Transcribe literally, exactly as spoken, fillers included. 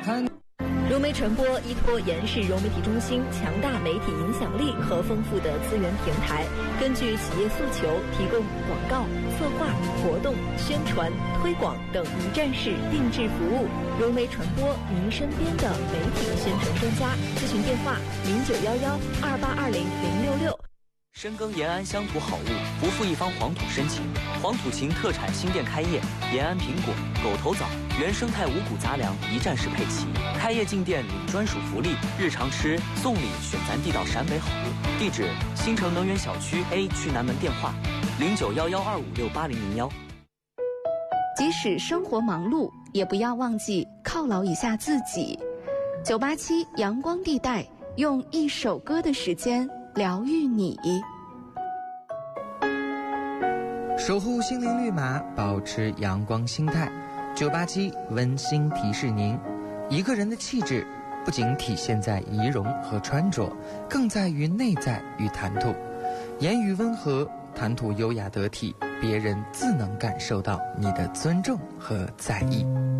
看。 融媒传播依托延世融媒体中心强大媒体影响力和丰富的资源平台，根据企业诉求，提供广告、策划、活动、宣传、推广等一站式定制服务。融媒传播，您身边的媒体宣传专家。咨询电话：零九幺幺二八二零零六六。 深耕延安乡土好物，不负一方黄土深情。黄土情特产新店开业，延安苹果、狗头枣、原生态五谷杂粮一站式配齐。开业进店领专属福利，日常吃送礼选咱地道陕北好物。地址：新城能源小区 A 区南门，电话：零九幺幺二五六八零零幺。 即使生活忙碌，也不要忘记犒劳一下自己。九八七阳光地带，用一首歌的时间疗愈你。 守护心灵绿码，保持阳光心态。九八七温馨提示您，一个人的气质不仅体现在仪容和穿着，更在于内在与谈吐。言语温和，谈吐优雅得体，别人自能感受到你的尊重和在意。